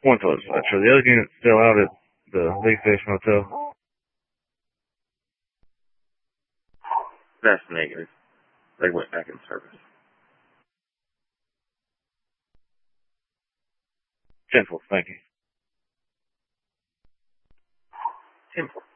One toilet dispatcher. The other unit's still out at the Lee Station Hotel. That's negative. They went back in service. 10-4, thank you. 10-4.